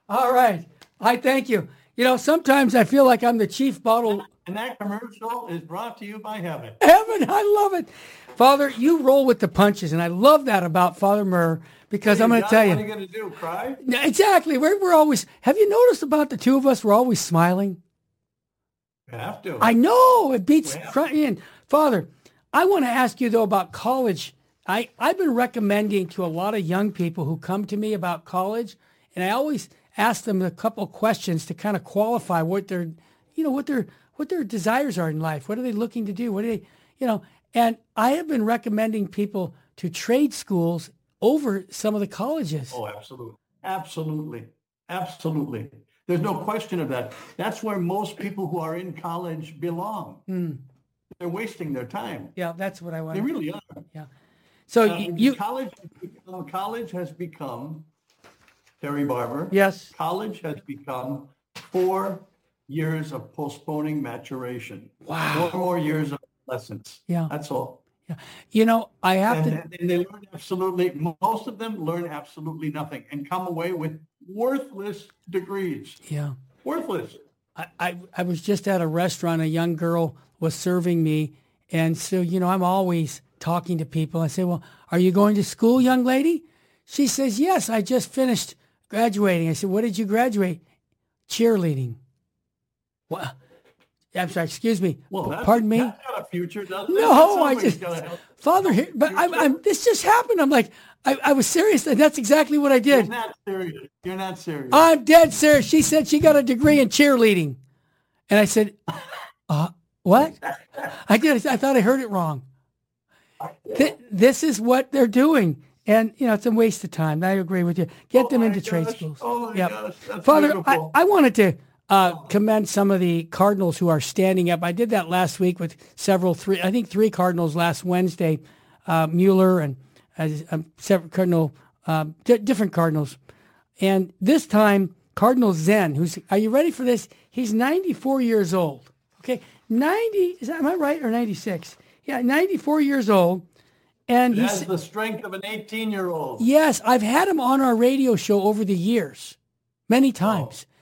All right. I thank you. You know, sometimes I feel like I'm the chief bottle. And that commercial is brought to you by Heaven. Heaven, I love it. Father, you roll with the punches, and I love that about Father Murr because I'm going to tell What are you. you going to do, cry? Exactly. We're always, have you noticed about the two of us? We're always smiling. You have to. I know it beats front end. Father, I want to ask you though about college. I've been recommending to a lot of young people who come to me about college, and I always ask them a couple questions to kind of qualify what their, what their desires are in life. What are they looking to do? What are they, and I have been recommending people to trade schools over some of the colleges. Oh, absolutely. Absolutely. Absolutely. There's no question of that. That's where most people who are in college belong. They're wasting their time. Yeah, that's what I want. They really are. Yeah. So College has become, Terry Barber. Yes. College has become 4 years of postponing maturation. Wow. 4 more years of lessons. Yeah. That's all. Yeah. You know, I have And they learn most of them learn absolutely nothing and come away with worthless degrees. Yeah. Worthless. I was just at a restaurant. A young girl was serving me. And so, I'm always talking to people. I say, well, are you going to school, young lady? She says, yes, I just finished graduating. I said, what did you graduate? Cheerleading. What? I'm sorry, excuse me. Well, pardon me? That's got a future, doesn't it? No, I just, Father, but this just happened. I'm like, I was serious, and that's exactly what I did. You're not serious. You're not serious. I'm dead serious. She said she got a degree in cheerleading. And I said, what? I did. I thought I heard it wrong. This is what they're doing. And, it's a waste of time. I agree with you. Get them into trade schools. Oh, my gosh. That's Father, beautiful. I wanted to commend some of the Cardinals who are standing up. I did that last week with three Cardinals last Wednesday, Mueller and several different Cardinals. And this time, Cardinal Zen, are you ready for this? He's 94 years old. Okay, 90, am I right, or 96? Yeah, 94 years old. And he has the strength of an 18-year-old. Yes, I've had him on our radio show over the years, many times.